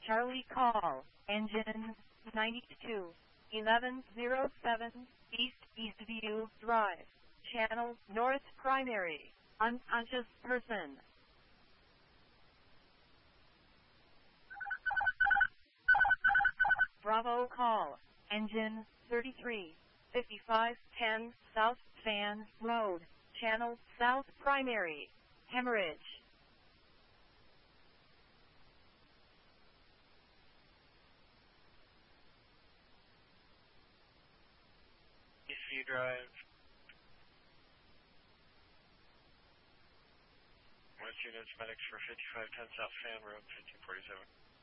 Charlie call, engine 92, 1107, East Eastview Drive, channel North Primary, unconscious person. Bravo call, engine 33, 5510, South Fan Road, channel South Primary, hemorrhage. Eastview Drive. West units, medics for 5510 South Fan Road, 1547.